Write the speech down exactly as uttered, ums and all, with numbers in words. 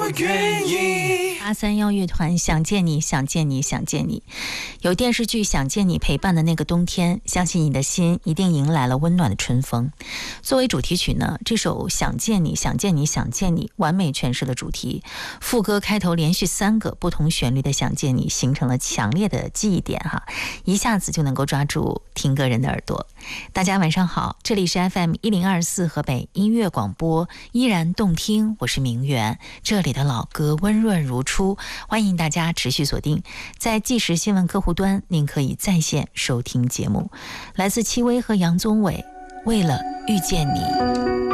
我愿意。 八三幺乐团，想见你，想见你，想见你。有电视剧《想见你》陪伴的那个冬天，相信你的心一定迎来了温暖的春风。作为主题曲呢，这首《想见你，想见你，想见你》完美诠释了主题。副歌开头连续三个不同旋律的想见你，形成了强烈的记忆点哈，一下子就能够抓住听歌人的耳朵。大家晚上好，这里是 F M 一零二四河北音乐广播，依然动听，我是明媛，这里的老歌温润如初，欢迎大家持续锁定在即时新闻客户端，您可以在线收听节目。来自戚薇和杨宗纬，为了遇见你。